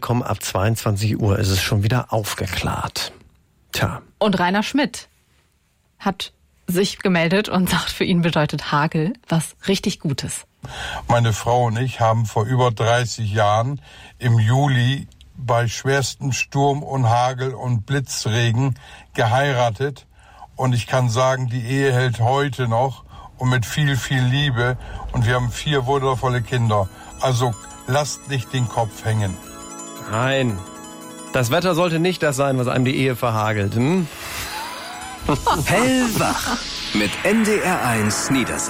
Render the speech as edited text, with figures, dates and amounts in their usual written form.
bekommen. Ab 22 Uhr ist es schon wieder aufgeklärt. Tja. Und Rainer Schmidt hat sich gemeldet und sagt, für ihn bedeutet Hagel was richtig Gutes. Meine Frau und ich haben vor über 30 Jahren im Juli bei schwerstem Sturm und Hagel und Blitzregen geheiratet. Und ich kann sagen, die Ehe hält heute noch und mit viel, viel Liebe. Und wir haben 4 wundervolle Kinder. Also lasst nicht den Kopf hängen. Nein, das Wetter sollte nicht das sein, was einem die Ehe verhagelt. Hellwach mit NDR1 Niedersachsen.